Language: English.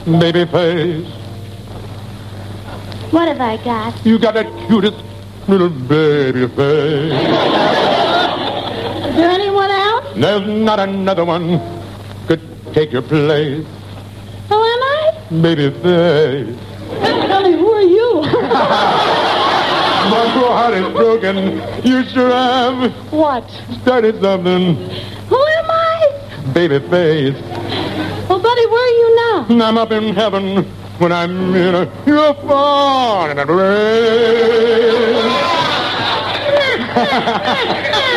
baby face. What have I got? You got that cutest little baby face. Is there anyone else? There's not another one could take your place. Who am I? Baby face. Honey, who are you? My poor heart is broken. You sure have What? started something. Who am I? Baby face. Well, buddy, where are you now? I'm up in heaven when I'm in a fall in a rain.